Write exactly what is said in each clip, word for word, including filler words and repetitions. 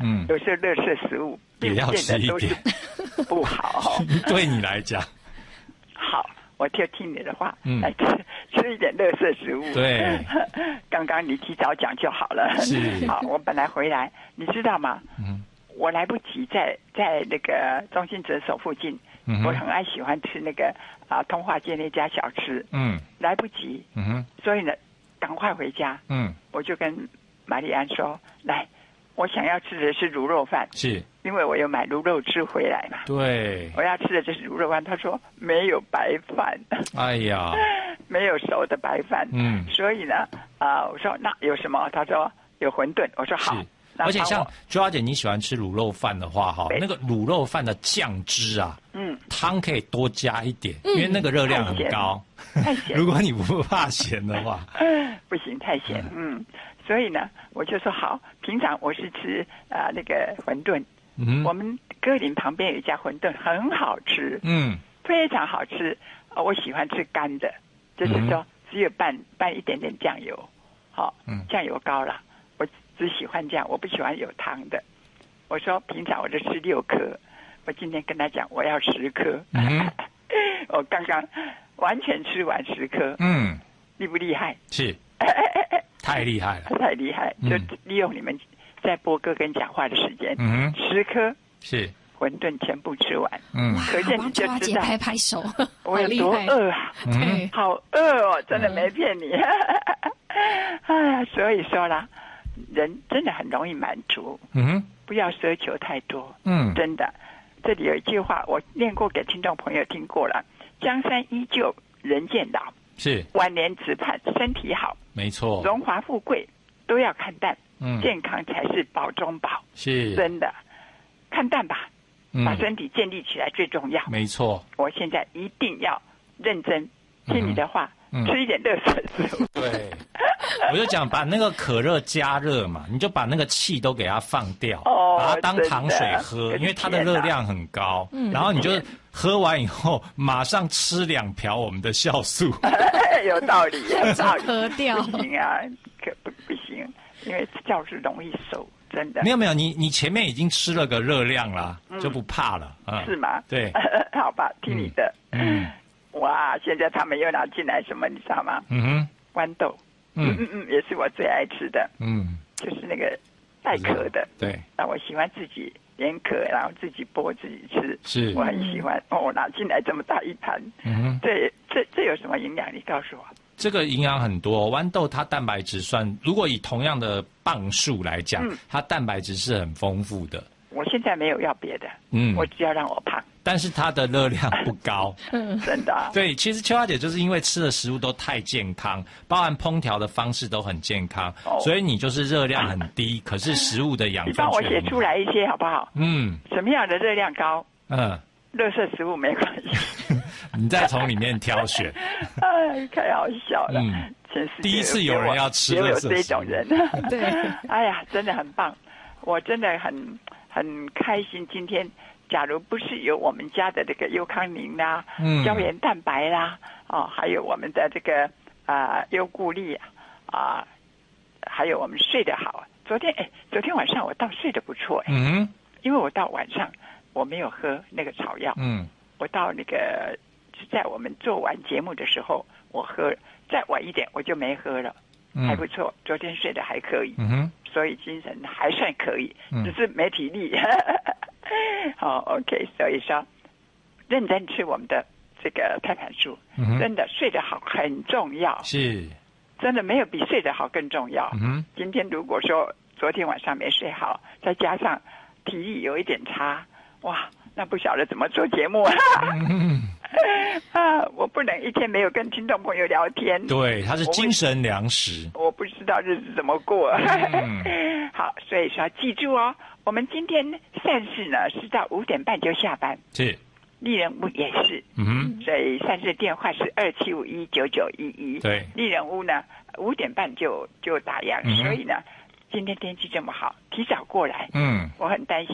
嗯， 有时候垃圾食物也要吃一点， 不好。 对你来讲， 好，我就听你的话， 嗯， 来吃吃一点垃圾食物。 对， 刚刚你提早讲就好了。 是， 好，我本来回来，你知道吗？ 嗯， 我来不及在在那个中心诊所附近， 嗯， 我很爱喜欢吃那个啊通化街那家小吃， 嗯， 来不及， 嗯哼， 所以呢，赶快回家， 嗯， 我就跟玛丽安说，来，我想要吃的是卤肉饭， 是。 因为我有买卤肉汁回来嘛， 对， 我要吃的就是卤肉饭。他说没有白饭， 哎呀， 没有熟的白饭， 嗯， 所以呢，啊、呃，我说那有什么？他说有馄饨，我说好。 而且像朱小姐你喜欢吃卤肉饭的话，哈，那个卤肉饭的酱汁啊，嗯，汤可以多加一点，嗯、因为那个热量很高。 太咸， 如果你不怕咸的话， 不行，太咸，嗯。所以呢，我就说好。平常我是吃啊、呃、那个馄饨。嗯，我们歌林旁边有一家馄饨很好吃，嗯，非常好吃。呃，我喜欢吃干的，就是说只有拌拌一点点酱油，好、哦，嗯，酱油膏啦，我只喜欢这样，我不喜欢有汤的。我说平常我就吃六颗，我今天跟他讲我要十颗，嗯、我刚刚完全吃完十颗，嗯，厉不厉害？ 是，太厉害了， 太厉害，就利用你们在播歌跟讲话的时间，嗯，十颗是馄饨全部吃完， 嗯， 可见你就知道拍拍手， 我有多饿啊， 对， 好饿哦，真的没骗你，哎呀，所以说啦，人真的很容易满足，嗯，不要奢求太多，嗯，真的，这里有一句话我念过给听众朋友听过了，江山依旧人渐老， 是晚年只盼身体好， 没错， 荣华富贵都要看淡。嗯，健康才是宝中宝， 是真的。看淡吧，嗯、把身体建立起来最重要。 没错， 我现在一定要认真听你的话，嗯、吃一点热水食物。 对，我就讲把那个可乐加热嘛，你就把那个气都给它放掉，哦、把它当糖水喝，因为它的热量很高。嗯、然后你就喝完以后，马上吃两瓢我们的酵素。 有道理，有道理。 喝掉不行啊，可不不行。因为酵素容易熟，真的。 没有没有，你你前面已经吃了个热量啦，嗯、就不怕了啊。 是吗？ 对， 好吧，听你的。嗯，哇，现在他们又拿进来什么，你知道吗？嗯哼，豌豆。嗯嗯嗯，也是我最爱吃的。嗯，就是那个带壳的。 对。 那我喜欢自己连壳，然后自己剥自己吃。 是。 我很喜欢。哦，拿进来这么大一盘。嗯哼。这这这有什么营养？你告诉我。 这个营养很多，豌豆它蛋白质算，如果以同样的磅数来讲，嗯、它蛋白质是很丰富的。 我现在没有要别的，嗯，我只要让我胖。 但是它的热量不高， 真的、啊。 对，其实秋花姐就是因为吃的食物都太健康，包含烹调的方式都很健康，哦、所以你就是热量很低，可是食物的养分。 你帮我写出来一些好不好？嗯。什么样的热量高？嗯。垃圾食物没关系， 你再从里面挑选。 哎，太好笑了！嗯， 第一次有人要吃垃圾食物， 有这种人。 对， 哎呀，真的很棒，我真的很很开心。今天，假如不是有我们家的这个优康宁啦、嗯、胶原蛋白啦，哦，还有我们的这个啊、呃、优固力啊、呃，还有我们睡得好。昨天哎，昨天晚上我倒睡得不错哎，嗯，因为我到晚上。我没有喝那个草药，嗯，我到那个是在我们做完节目的时候，我喝，再晚一点我就没喝了，嗯、还不错，昨天睡得还可以，嗯哼，所以精神还算可以，嗯、只是没体力。好 ，OK， 所以说认真吃我们的这个胎盘素，嗯、真的睡得好很重要， 是， 真的没有比睡得好更重要。嗯哼，今天如果说昨天晚上没睡好，再加上体力有一点差。哇，那不晓得怎么做节目啊！嗯、啊，我不能一天没有跟听众朋友聊天。 对，它是精神粮食。 我不知道日子怎么过。嗯、好，所以说记住哦，我们今天善事呢是到五点半就下班。 是。 丽人屋也是。嗯哼。所以善事电话是二七五一九九一一。 对。 丽人屋呢五点半就就打烊，嗯、所以呢，今天天气这么好，提早过来。嗯。我很担心。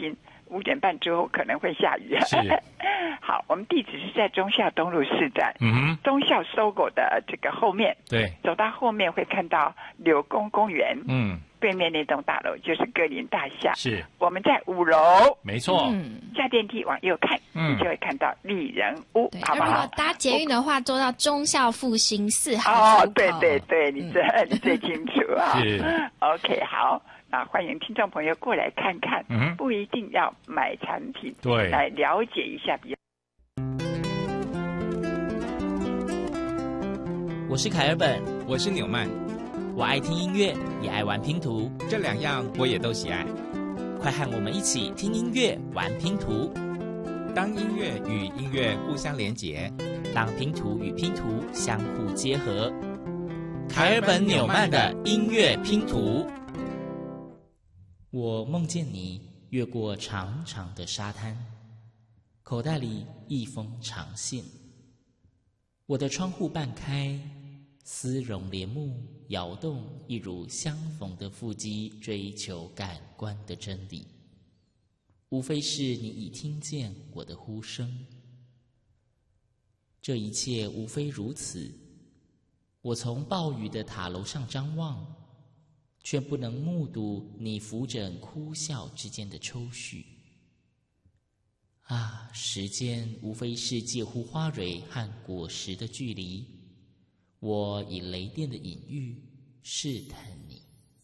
五点半之后可能会下雨。 是。 好，我们地址是在忠孝东路四站， 嗯哼， 忠孝搜狗的这个后面。 对， 走到后面会看到柳公公园。 嗯。 对面那栋大楼就是歌林大厦， 是我们在五楼， 没错。 嗯，下电梯往右看，嗯，你就会看到丽人屋，好不好？ 如果搭捷运的话，坐到忠孝复兴四号。 哦，对对对，你这、嗯、你最清楚啊。 是 ，OK， 好，那欢迎听众朋友过来看看， 嗯， 不一定要买产品， 对， 来了解一下比较。 我是凯尔本， 我是纽曼。 我爱听音乐，也爱玩拼图， 这两样我也都喜爱。 快和我们一起听音乐、玩拼图。 当音乐与音乐互相连结， 当拼图与拼图相互结合。凯尔本纽曼的音乐拼图。我梦见你越过长长的沙滩，口袋里一封长信。我的窗户半开，丝绒帘幕摇动，一如相逢的腹肌，追求感官的真理。无非是你已听见我的呼声。这一切无非如此。我从暴雨的塔楼上张望，却不能目睹你扶枕哭笑之间的抽搐。啊，时间无非是介乎花蕊和果实的距离。我以雷电的隐喻试探